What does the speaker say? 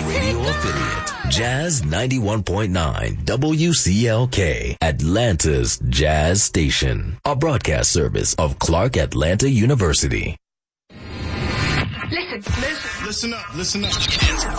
radio affiliate, Jazz 91.9 WCLK, Atlanta's Jazz Station, a broadcast service of Clark Atlanta University. Listen up. Listen up.